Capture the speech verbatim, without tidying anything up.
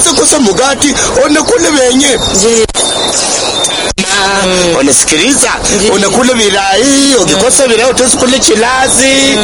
Unakosa kosa mugati, unakula wenye. Unasikiliza, unakula virai, ukikosa virai utazikula chilazi.